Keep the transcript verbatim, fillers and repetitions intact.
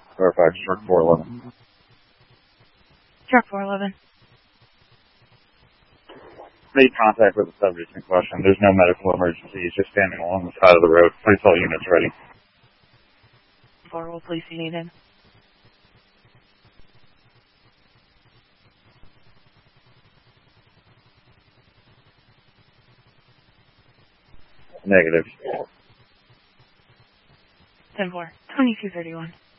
Fairfax, truck four eleven. Truck four eleven. Made contact with the subject in question. There's no medical emergency. He's just standing along the side of the road. Please all units ready. four will please be needed. Negative. ten four. twenty-two thirty-one.